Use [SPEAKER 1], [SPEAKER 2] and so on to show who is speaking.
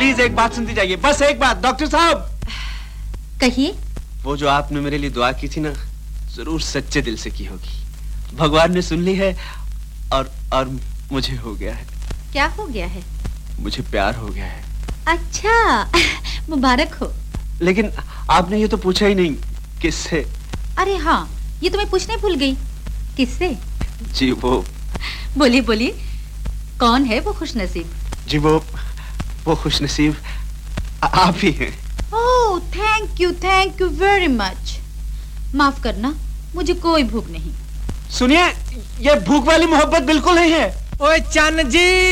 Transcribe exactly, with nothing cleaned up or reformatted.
[SPEAKER 1] Please एक बात सुनती जाइए, बस एक बात। डॉक्टर साहब
[SPEAKER 2] कहिए।
[SPEAKER 1] वो जो आपने मेरे लिए दुआ की थी ना, जरूर सच्चे दिल से की होगी। भगवान ने सुन ली है और और मुझे हो गया है।
[SPEAKER 2] क्या हो गया है?
[SPEAKER 1] मुझे प्यार हो गया है।
[SPEAKER 2] अच्छा, मुबारक हो।
[SPEAKER 1] लेकिन आपने ये तो पूछा ही नहीं, किससे?
[SPEAKER 2] अरे हाँ, ये तो मैं पूछने भूल गई। किससे?
[SPEAKER 1] जी वो।
[SPEAKER 2] बोलिए बोलिए, कौन है वो खुशनसीब?
[SPEAKER 1] जी वो वो खुशनसीब आप ही हैं।
[SPEAKER 2] ओह, thank you thank you very much. माफ करना, मुझे कोई भूख नहीं।
[SPEAKER 1] सुनिए, ये भूख वाली मोहब्बत बिल्कुल नहीं है।
[SPEAKER 3] ओए चन्न जी।